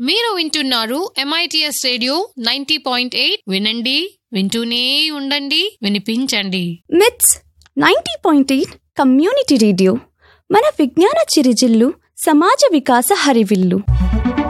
మీరు వింటున్నారు MITS radio 90.8. వినండి, వింటూనే ఉండండి, వినిపించండి. మిట్స్ 90.8 కమ్యూనిటీ రేడియో, మన విజ్ఞాన చిరుజిల్లు, సమాజ వికాస హరివిల్లు.